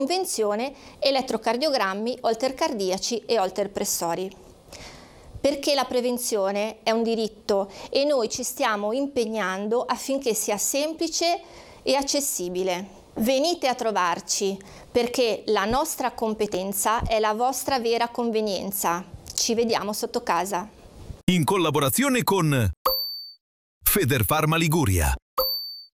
convenzione, elettrocardiogrammi, holter cardiaci e holter pressori. Perché la prevenzione è un diritto e noi ci stiamo impegnando affinché sia semplice e accessibile. Venite a trovarci perché la nostra competenza è la vostra vera convenienza. Ci vediamo sotto casa. In collaborazione con Federfarma Liguria.